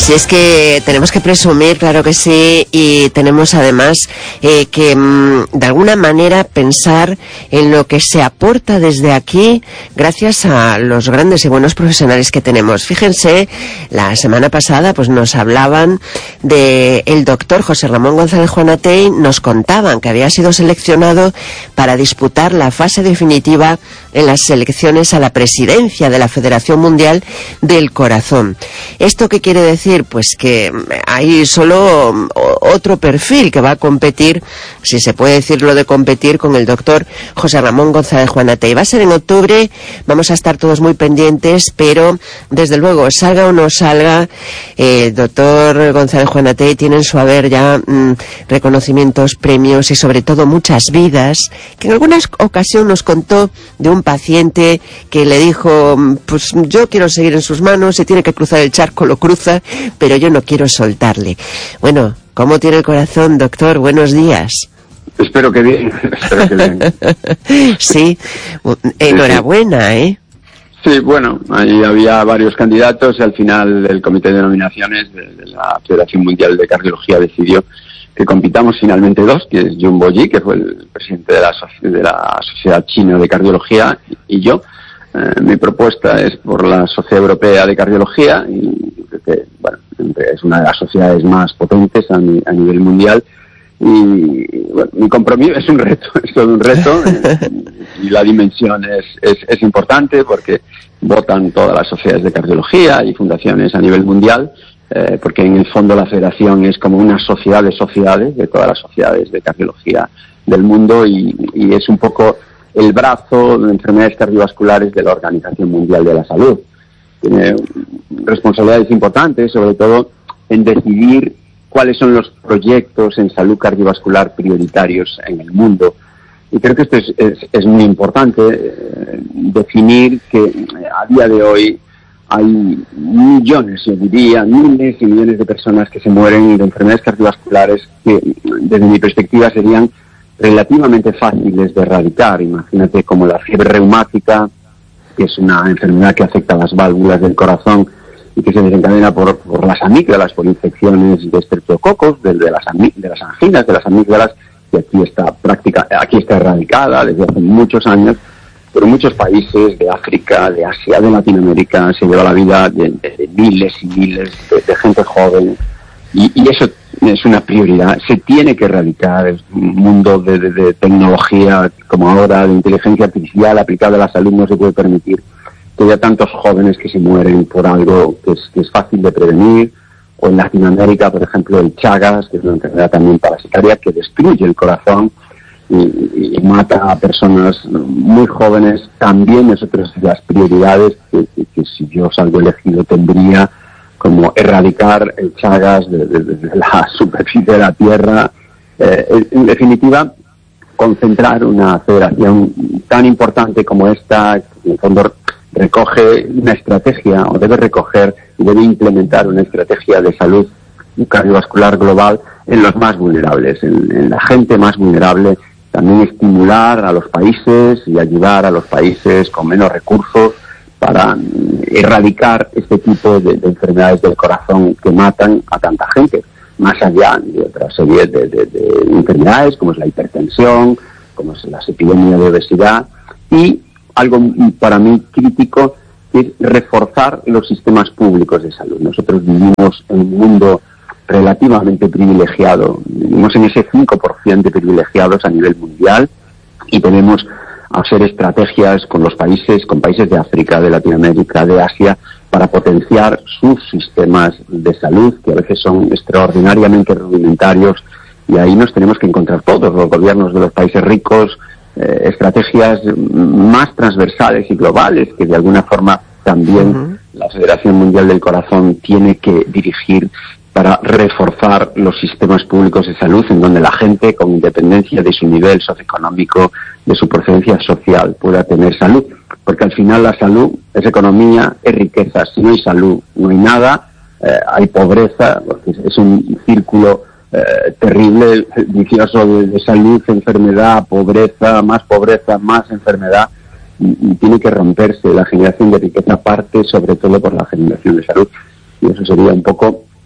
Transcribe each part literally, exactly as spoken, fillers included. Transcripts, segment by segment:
Si es que tenemos que presumir, claro que sí, y tenemos además eh, que mm, de alguna manera pensar en lo que se aporta desde aquí gracias a los grandes y buenos profesionales que tenemos. Fíjense, la semana pasada pues nos hablaban de el doctor José Ramón González Juanatey, nos contaban que había sido seleccionado para disputar la fase definitiva en las elecciones a la presidencia de la Federación Mundial del Corazón. ¿Esto qué quiere decir? Pues que hay solo otro perfil que va a competir, si se puede decir lo de competir, con el doctor José Ramón González Juanatey. Va a ser en octubre, vamos a estar todos muy pendientes, pero desde luego, salga o no salga, el eh, doctor González Juanatey tiene en su haber ya mmm, reconocimientos, premios y sobre todo muchas vidas, que en alguna ocasión nos contó de un paciente que le dijo, pues yo quiero seguir en sus manos, si tiene que cruzar el charco lo cruza, pero yo no quiero soltarle. Bueno, ¿cómo tiene el corazón, doctor? Buenos días. Espero que bien, espero que bien. Sí, enhorabuena, ¿eh? Sí, bueno, ahí había varios candidatos y al final el comité de nominaciones de, de la Federación Mundial de Cardiología decidió que compitamos finalmente dos, que es Jun Boyi, que fue el presidente de la, de la Sociedad China de Cardiología, y yo. Eh, mi propuesta es por la Sociedad Europea de Cardiología, y que, bueno, es una de las sociedades más potentes a, mi, a nivel mundial, y bueno, mi compromiso es un reto, es todo un reto, y, y la dimensión es, es, es importante porque votan todas las sociedades de cardiología y fundaciones a nivel mundial, eh, porque en el fondo la federación es como una sociedad de sociedades, de todas las sociedades de cardiología del mundo, y, y es un poco el brazo de enfermedades cardiovasculares de la Organización Mundial de la Salud. Tiene responsabilidades importantes, sobre todo en decidir cuáles son los proyectos en salud cardiovascular prioritarios en el mundo. Y creo que esto es, es, es muy importante, eh, definir que a día de hoy hay millones, yo diría, miles y millones de personas que se mueren de enfermedades cardiovasculares que, desde mi perspectiva, serían relativamente fáciles de erradicar. Imagínate como la fiebre reumática, que es una enfermedad que afecta a las válvulas del corazón y que se desencadena por, por las amígdalas, por infecciones de estreptococos, de, de, las, de las anginas, de las amígdalas, que aquí está práctica, aquí está erradicada desde hace muchos años. Pero en muchos países de África, de Asia, de Latinoamérica se lleva la vida de, de, de miles y miles de, de gente joven, y, y eso es una prioridad. Se tiene que erradicar. Es un mundo de, de, de tecnología como ahora, de inteligencia artificial aplicada a la salud. No se puede permitir que haya tantos jóvenes que se mueren por algo que es, que es fácil de prevenir. O en Latinoamérica, por ejemplo, el Chagas, que es una enfermedad también parasitaria que destruye el corazón y, y mata a personas muy jóvenes. También es otra de las prioridades que, que, que si yo salgo elegido tendría, como erradicar el Chagas desde de, de la superficie de la Tierra. Eh, en definitiva, concentrar una federación tan importante como esta, que en el fondo recoge una estrategia, o debe recoger y debe implementar una estrategia de salud cardiovascular global en los más vulnerables, en, en la gente más vulnerable. También estimular a los países y ayudar a los países con menos recursos para erradicar este tipo de, de enfermedades del corazón que matan a tanta gente, más allá de otra serie de, de, de enfermedades como es la hipertensión, como es las epidemias de obesidad, y algo para mí crítico es reforzar los sistemas públicos de salud. Nosotros vivimos en un mundo relativamente privilegiado, vivimos en ese cinco por ciento de privilegiados a nivel mundial, y podemos hacer estrategias con los países, con países de África, de Latinoamérica, de Asia, para potenciar sus sistemas de salud, que a veces son extraordinariamente rudimentarios, y ahí nos tenemos que encontrar todos, los gobiernos de los países ricos, eh, estrategias más transversales y globales, que de alguna forma también uh-huh. la Federación Mundial del Corazón tiene que dirigir para reforzar los sistemas públicos de salud, en donde la gente, con independencia de su nivel socioeconómico, de su procedencia social, pueda tener salud. Porque al final la salud es economía, es riqueza. Si no hay salud, no hay nada, eh, hay pobreza, porque es un círculo eh, terrible, vicioso de, de salud, enfermedad, pobreza, más pobreza, más enfermedad, y, y tiene que romperse. La generación de riqueza parte sobre todo por la generación de salud. Y eso sería un poco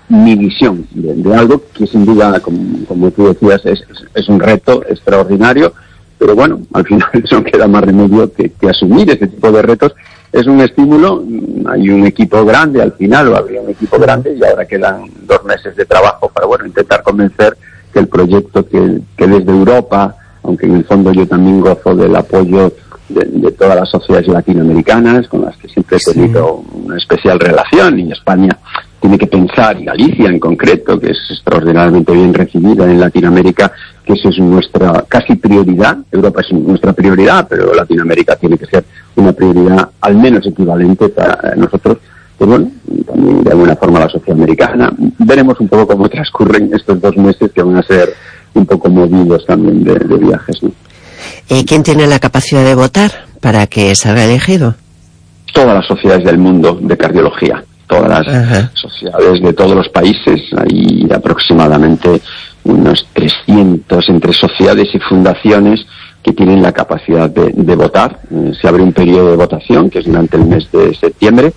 mi visión de, de algo que sin duda, como, como tú decías, es, es, es un reto extraordinario, pero bueno, al final no queda más remedio que, que asumir ese tipo de retos. Es un estímulo, hay un equipo grande al final, o habría un equipo grande, y ahora quedan dos meses de trabajo para, bueno, intentar convencer que el proyecto que, que desde Europa, aunque en el fondo yo también gozo del apoyo de, de todas las sociedades latinoamericanas, con las que siempre he tenido sí. una especial relación, y España tiene que pensar, y Galicia en concreto, que es extraordinariamente bien recibida en Latinoamérica, que eso es nuestra casi prioridad. Europa es nuestra prioridad, pero Latinoamérica tiene que ser una prioridad al menos equivalente para nosotros. Pues bueno, también de alguna forma la sociedad americana. Veremos un poco cómo transcurren estos dos meses, que van a ser un poco movidos también de, de viajes, ¿no? ¿Y quién tiene la capacidad de votar para que salga elegido? Todas las sociedades del mundo de cardiología. Todas las Ajá. sociedades de todos los países, hay aproximadamente unos trescientos entre sociedades y fundaciones que tienen la capacidad de, de votar. Eh, se abre un periodo de votación que es durante el mes de septiembre,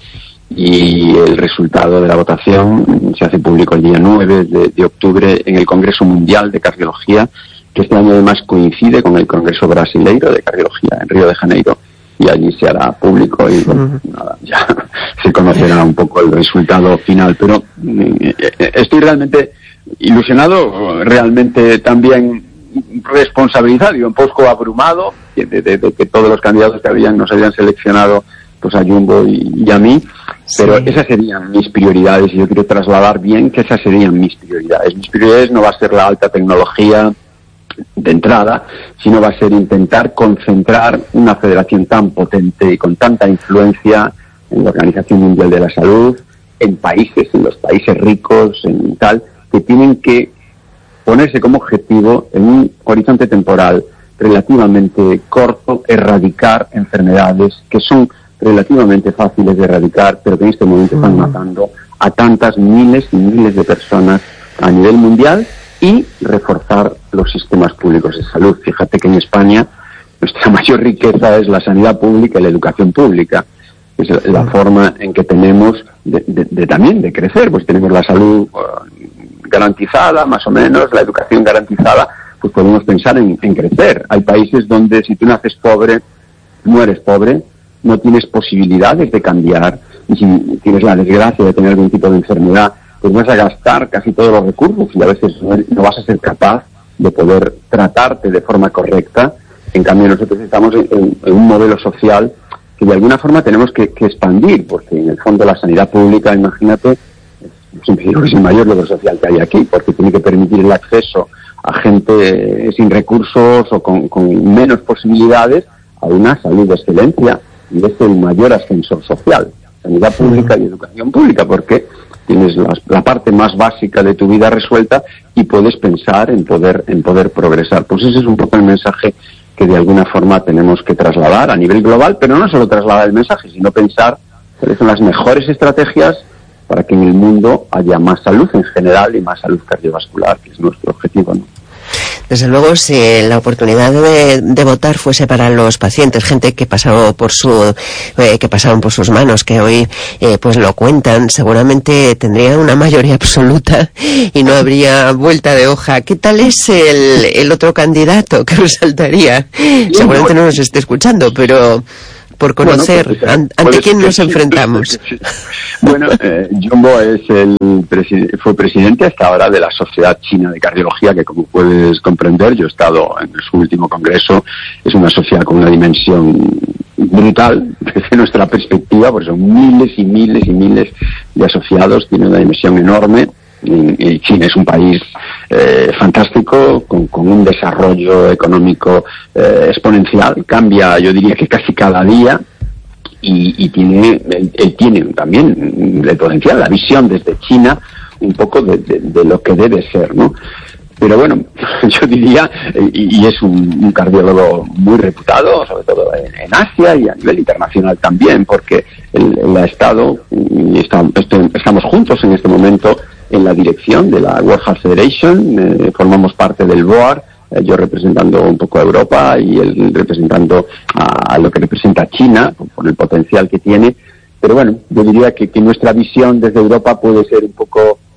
y el resultado de la votación se hace público el día nueve de, de octubre en el Congreso Mundial de Cardiología, que este año además coincide con el Congreso Brasileiro de Cardiología en Río de Janeiro, y allí se hará público y bueno, uh-huh. nada, ya se conocerá un poco el resultado final. Pero eh, estoy realmente ilusionado, realmente también responsabilizado y un poco abrumado de, de, de, de que todos los candidatos que habían nos habían seleccionado pues a Jumbo y, y a mí, pero sí. esas serían mis prioridades, y yo quiero trasladar bien que esas serían mis prioridades. Mis prioridades no va a ser la alta tecnología de entrada, sino va a ser intentar concentrar una federación tan potente y con tanta influencia en la Organización Mundial de la Salud, en países, en los países ricos, en tal, que tienen que ponerse como objetivo en un horizonte temporal relativamente corto, erradicar enfermedades que son relativamente fáciles de erradicar, pero que en este momento están matando a tantas miles y miles de personas a nivel mundial, y reforzar los sistemas públicos de salud. Fíjate que en España nuestra mayor riqueza es la sanidad pública y la educación pública. Es la forma en que tenemos de, de, de también de crecer, pues tenemos la salud uh, garantizada, más o menos, la educación garantizada, pues podemos pensar en, en crecer. Hay países donde si tú naces pobre, mueres pobre, no tienes posibilidades de cambiar, y si tienes la desgracia de tener algún tipo de enfermedad, pues vas a gastar casi todos los recursos y a veces no vas a ser capaz de poder tratarte de forma correcta. En cambio, nosotros estamos en, en, en un modelo social que de alguna forma tenemos que, que expandir, porque en el fondo la sanidad pública, imagínate, siempre digo que es el mayor logro social que hay aquí, porque tiene que permitir el acceso a gente sin recursos o con, con menos posibilidades a una salud de excelencia, y es el mayor ascensor social, sanidad pública y educación pública, porque tienes la, la parte más básica de tu vida resuelta y puedes pensar en poder en poder progresar. Pues ese es un poco el mensaje que de alguna forma tenemos que trasladar a nivel global, pero no solo trasladar el mensaje, sino pensar cuáles son las mejores estrategias para que en el mundo haya más salud en general y más salud cardiovascular, que es nuestro objetivo, ¿no? Desde luego, si la oportunidad de, de votar fuese para los pacientes, gente que pasó por su, eh, que pasaron por sus manos, que hoy eh, pues lo cuentan, seguramente tendrían una mayoría absoluta y no habría vuelta de hoja. ¿Qué tal es el, el otro candidato que resaltaría? Seguramente no nos esté escuchando, pero por conocer bueno, pues, an, ante quién nos enfrentamos. Bueno, eh, Jumbo es el preside- fue presidente hasta ahora de la Sociedad China de Cardiología, que como puedes comprender, yo he estado en su último congreso. Es una sociedad con una dimensión brutal desde nuestra perspectiva, porque son miles y miles y miles de asociados, tiene una dimensión enorme. Y China es un país eh, fantástico, con, con un desarrollo económico eh, exponencial, cambia, yo diría que casi cada día, y, y tiene, él, él tiene también el potencial, la visión desde China, un poco de, de, de lo que debe ser, ¿no? Pero bueno, yo diría, y, y es un, un cardiólogo muy reputado, sobre todo en, en Asia y a nivel internacional también, porque él, él ha estado, y está, estoy, estamos juntos en este momento en la dirección de la World Heart Federation, eh, formamos parte del board, eh, yo representando un poco a Europa y él representando a, a lo que representa China, por el potencial que tiene. Pero bueno, yo diría que, que nuestra visión desde Europa puede ser un poco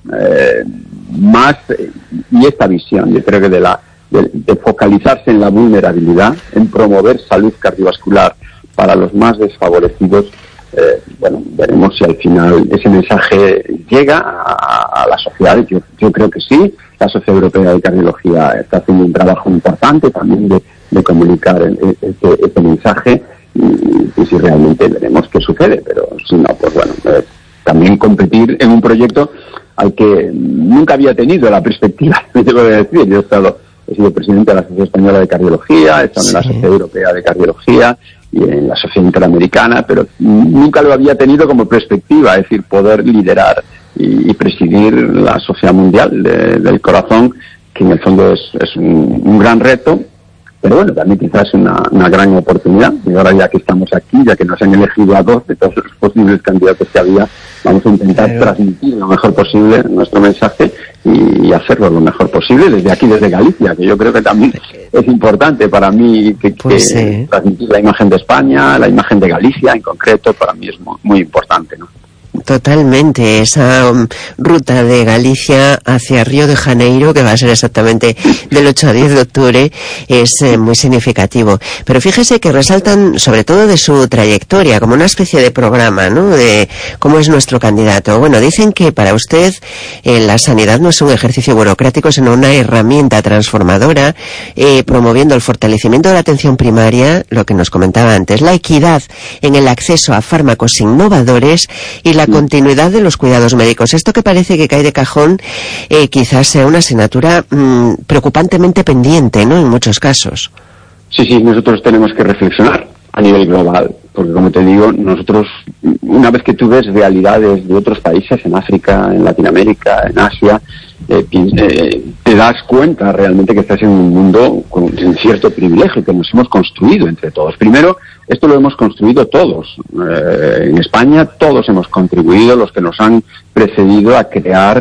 eh, más, eh, y esta visión, yo creo que de la de, de focalizarse en la vulnerabilidad, en promover salud cardiovascular para los más desfavorecidos, eh, bueno, veremos si al final ese mensaje llega a, a la sociedad. Yo, yo creo que sí. La Sociedad Europea de Cardiología está haciendo un trabajo importante también de, de comunicar este, este mensaje, y, y si realmente veremos qué sucede, pero si no, pues bueno, eh, también competir en un proyecto al que nunca había tenido la perspectiva, debo de decir. Yo he estado, he sido presidente de la Sociedad Española de Cardiología, he estado sí. en la Sociedad Europea de Cardiología y en la Sociedad Interamericana, pero nunca lo había tenido como perspectiva, es decir, poder liderar y, y presidir la Sociedad Mundial de, del Corazón, que en el fondo es, es un, un gran reto, pero bueno, también quizás una, una gran oportunidad. Y ahora, ya que estamos aquí, ya que nos han elegido a dos de todos los posibles candidatos que había, vamos a intentar Pero... transmitir lo mejor posible nuestro mensaje y, y hacerlo lo mejor posible desde aquí, desde Galicia, que yo creo que también es importante para mí que, pues que sí. transmitir la imagen de España, la imagen de Galicia en concreto, para mí es muy, muy importante, ¿no? Totalmente, esa um, ruta de Galicia hacia Río de Janeiro, que va a ser exactamente del ocho a diez de octubre, es eh, muy significativo. Pero fíjese que resaltan sobre todo de su trayectoria, como una especie de programa, ¿no?, de cómo es nuestro candidato. Bueno, dicen que para usted eh, la sanidad no es un ejercicio burocrático, sino una herramienta transformadora, eh, promoviendo el fortalecimiento de la atención primaria, lo que nos comentaba antes, la equidad en el acceso a fármacos innovadores y la continuidad de los cuidados médicos. Esto que parece que cae de cajón, eh, quizás sea una asignatura mmm, preocupantemente pendiente, ¿no?, en muchos casos. Sí, sí, nosotros tenemos que reflexionar a nivel global, porque como te digo, nosotros, una vez que tú ves realidades de otros países, en África, en Latinoamérica, en Asia, eh, eh, te das cuenta realmente que estás en un mundo con un cierto privilegio que nos hemos construido entre todos. Primero, esto lo hemos construido todos. Eh, en España todos hemos contribuido, los que nos han precedido, a crear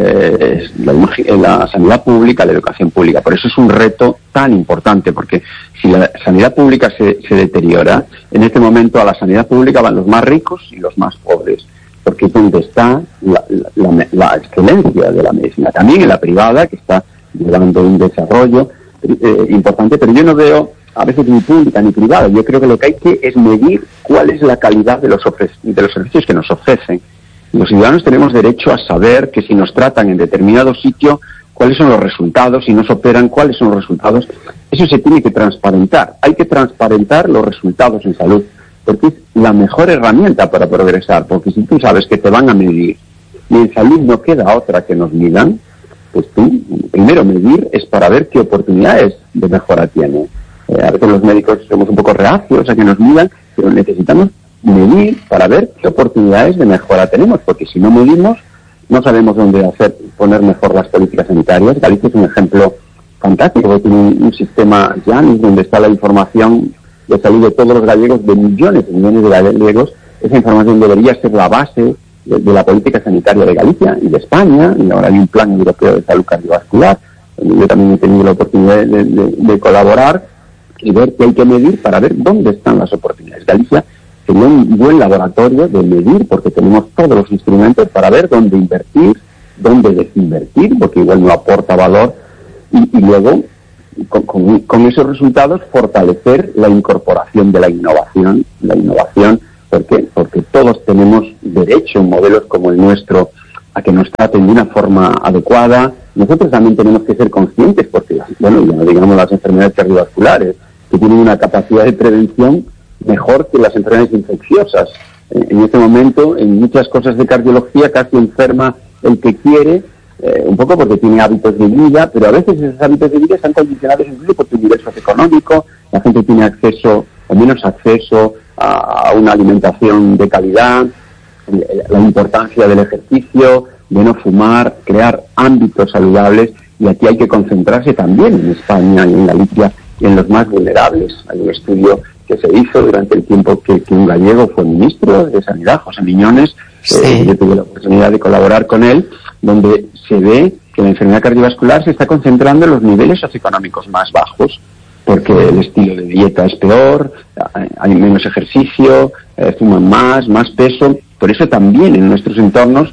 eh, la, la sanidad pública, la educación pública. Por eso es un reto tan importante, porque si la sanidad pública se, se deteriora, en este momento a la sanidad pública van los más ricos y los más pobres, porque es donde está la, la, la, la excelencia de la medicina. También en la privada, que está llevando un desarrollo eh, importante, pero yo no veo a veces ni pública ni privada. Yo creo que lo que hay que es medir cuál es la calidad de los, ofre- de los servicios que nos ofrecen. Los ciudadanos tenemos derecho a saber que si nos tratan en determinado sitio, cuáles son los resultados, si nos operan, cuáles son los resultados. Eso se tiene que transparentar. Hay que transparentar los resultados en salud, porque es la mejor herramienta para progresar, porque si tú sabes que te van a medir y en salud no queda otra que nos midan, pues tú, primero medir es para ver qué oportunidades de mejora tiene. Eh, a veces los médicos somos un poco reacios a que nos midan, pero necesitamos medir para ver qué oportunidades de mejora tenemos, porque si no medimos, no sabemos dónde hacer, poner mejor las políticas sanitarias. Galicia es un ejemplo fantástico, tiene un, un sistema ya donde está la información de salud de todos los gallegos, de millones y millones de gallegos. Esa información debería ser la base de, de la política sanitaria de Galicia y de España, y ahora hay un plan europeo de salud cardiovascular, donde yo también he tenido la oportunidad de, de, de, de colaborar y ver qué hay que medir para ver dónde están las oportunidades. Galicia sería un buen laboratorio de medir, porque tenemos todos los instrumentos para ver dónde invertir, dónde desinvertir, porque igual no aporta valor, y, y luego, con, con, con esos resultados, fortalecer la incorporación de la innovación. La innovación, ¿por qué? Porque todos tenemos derecho en modelos como el nuestro a que nos traten de una forma adecuada. Nosotros también tenemos que ser conscientes, porque, bueno, ya no digamos las enfermedades cardiovasculares, que tienen una capacidad de prevención mejor que las enfermedades infecciosas. En este momento, en muchas cosas de cardiología, casi enferma el que quiere, eh, un poco porque tiene hábitos de vida, pero a veces esos hábitos de vida están condicionados incluso por tu nivel socioeconómico. La gente tiene acceso o menos acceso a, a una alimentación de calidad, la importancia del ejercicio, de no fumar, crear ámbitos saludables, y aquí hay que concentrarse también en España y en Galicia en los más vulnerables. Hay un estudio que se hizo durante el tiempo que, que un gallego fue ministro de Sanidad, José Miñones, sí. eh, yo tuve la oportunidad de colaborar con él, donde se ve que la enfermedad cardiovascular se está concentrando en los niveles socioeconómicos más bajos, porque el estilo de dieta es peor, hay menos ejercicio, eh, fuman más, más peso. Por eso también en nuestros entornos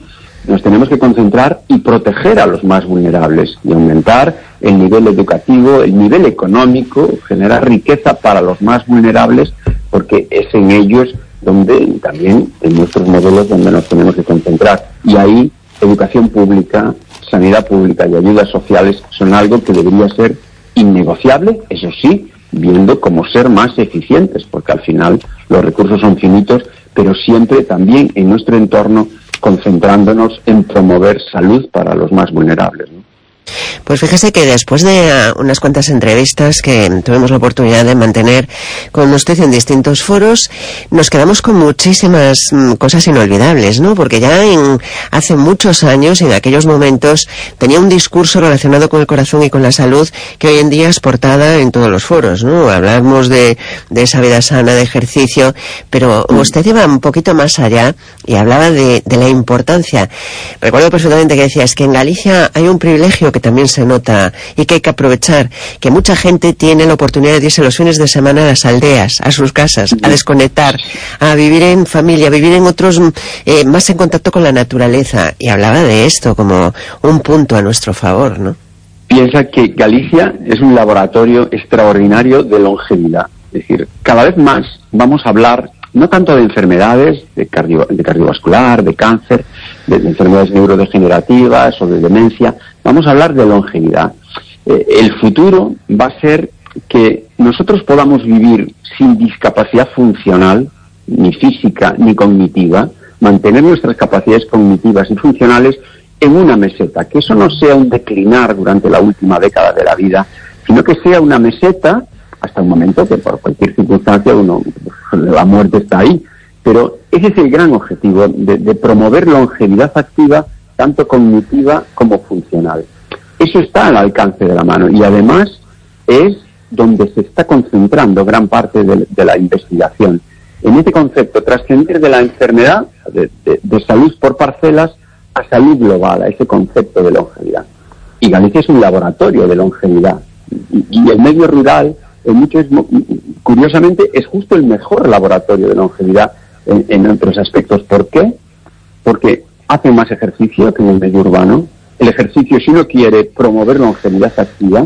nos tenemos que concentrar y proteger a los más vulnerables y aumentar el nivel educativo, el nivel económico, generar riqueza para los más vulnerables, porque es en ellos donde también en nuestros modelos donde nos tenemos que concentrar. Y ahí educación pública, sanidad pública y ayudas sociales son algo que debería ser innegociable, eso sí, viendo cómo ser más eficientes, porque al final los recursos son finitos, pero siempre también en nuestro entorno concentrándonos en promover salud para los más vulnerables, ¿no? Pues fíjese que después de uh, unas cuantas entrevistas que tuvimos la oportunidad de mantener con usted en distintos foros, nos quedamos con muchísimas mm, cosas inolvidables, ¿no? Porque ya en hace muchos años, en aquellos momentos, tenía un discurso relacionado con el corazón y con la salud que hoy en día es portada en todos los foros, ¿no? Hablamos de, de esa vida sana, de ejercicio, pero usted iba un poquito más allá y hablaba de, de la importancia. Recuerdo perfectamente que decía, es que en Galicia hay un privilegio que también se nota y que hay que aprovechar, que mucha gente tiene la oportunidad de irse los fines de semana a las aldeas, a sus casas, a desconectar, a vivir en familia, a vivir en otros, eh, más en contacto con la naturaleza, y hablaba de esto como un punto a nuestro favor, ¿no? Piensa que Galicia es un laboratorio extraordinario de longevidad, es decir, cada vez más vamos a hablar no tanto de enfermedades, de, cardio, de cardiovascular, de cáncer, de, de enfermedades neurodegenerativas o de demencia, vamos a hablar de longevidad. Eh, el futuro va a ser que nosotros podamos vivir sin discapacidad funcional, ni física ni cognitiva, mantener nuestras capacidades cognitivas y funcionales en una meseta, que eso no sea un declinar durante la última década de la vida, sino que sea una meseta hasta un momento que por cualquier circunstancia uno, la muerte está ahí, pero ese es el gran objetivo de, de promover longevidad activa, tanto cognitiva como funcional. Eso está al alcance de la mano y además es donde se está concentrando gran parte de, de la investigación. En este concepto, trascender de la enfermedad, de, de, de salud por parcelas, a salud global, a ese concepto de longevidad. Y Galicia es un laboratorio de longevidad. Y, y el medio rural, en muchos, curiosamente, es justo el mejor laboratorio de longevidad en, en otros aspectos. ¿Por qué? Porque hace más ejercicio que en el medio urbano. El ejercicio, si uno quiere promover longevidad activa,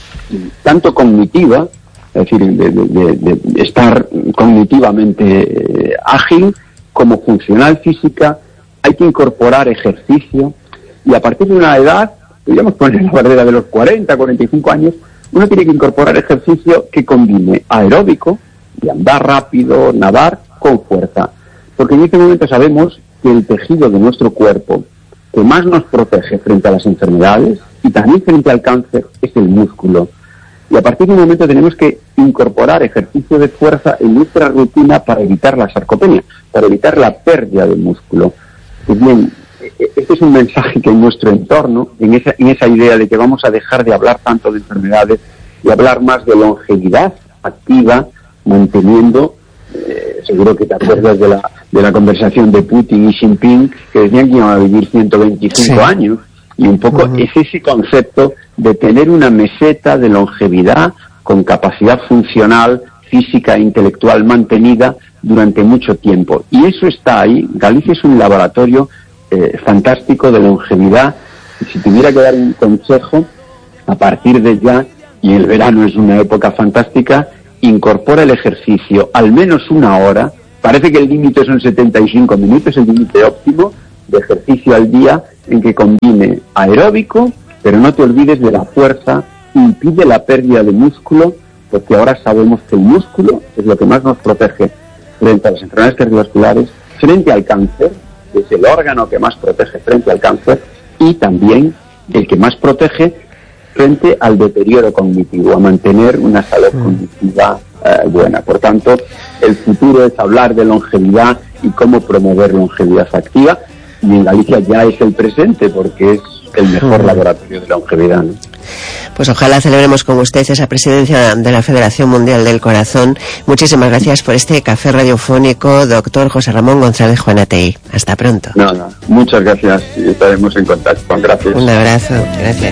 tanto cognitiva, es decir, de, de, de, de estar cognitivamente eh, ágil, como funcional física, hay que incorporar ejercicio, y a partir de una edad, podríamos poner la barrera de los cuarenta, cuarenta y cinco años, uno tiene que incorporar ejercicio que combine aeróbico, de andar rápido, nadar, con fuerza. Porque en este momento sabemos que el tejido de nuestro cuerpo que más nos protege frente a las enfermedades y también frente al cáncer es el músculo. Y a partir de un momento tenemos que incorporar ejercicio de fuerza en nuestra rutina para evitar la sarcopenia, para evitar la pérdida de músculo. Pues bien, este es un mensaje que en nuestro entorno, en esa, en esa idea de que vamos a dejar de hablar tanto de enfermedades y hablar más de longevidad activa, manteniendo, eh, seguro que te acuerdas de la, de la conversación de Putin y Xi Jinping, que decían que iban a vivir ciento veinticinco sí. años, y un poco uh-huh. es ese concepto de tener una meseta de longevidad con capacidad funcional, física e intelectual mantenida durante mucho tiempo. Y eso está ahí. Galicia es un laboratorio eh, fantástico de longevidad. Y si tuviera que dar un consejo, a partir de ya, y el verano es una época fantástica, incorpora el ejercicio al menos una hora. Parece que el límite son setenta y cinco minutos, el límite óptimo de ejercicio al día, en que combine aeróbico, pero no te olvides de la fuerza, impide la pérdida de músculo, porque ahora sabemos que el músculo es lo que más nos protege frente a las enfermedades cardiovasculares, frente al cáncer, que es el órgano que más protege frente al cáncer, y también el que más protege frente al deterioro cognitivo, a mantener una salud mm. cognitiva eh, buena. Por tanto, el futuro es hablar de longevidad y cómo promover longevidad activa, y en Galicia ya es el presente, porque es el mejor mm. laboratorio de longevidad, ¿no? Pues ojalá celebremos con usted esa presidencia de la Federación Mundial del Corazón. Muchísimas gracias por este café radiofónico, doctor José Ramón González Juanatey. Hasta pronto. Nada, muchas gracias y estaremos en contacto. Gracias. Un abrazo, gracias.